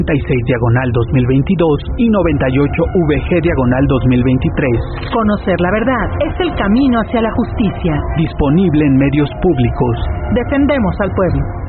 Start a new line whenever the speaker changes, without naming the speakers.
96/2022 y 98 VG/2023.
Conocer la verdad es el camino hacia la justicia.
Disponible en medios públicos.
Defendemos al pueblo.